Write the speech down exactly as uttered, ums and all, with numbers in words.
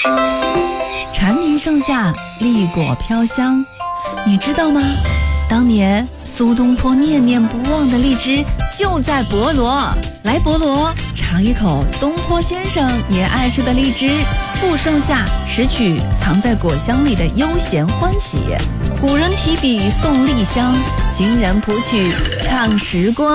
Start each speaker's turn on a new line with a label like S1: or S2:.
S1: 蝉鸣盛夏，栗果飘香。你知道吗？当年苏东坡念念不忘的荔枝就在博罗。来博罗尝一口东坡先生也爱吃的荔枝，赴盛夏，拾取藏在果香里的悠闲欢喜。古人提笔送荔香，今人谱曲唱时光。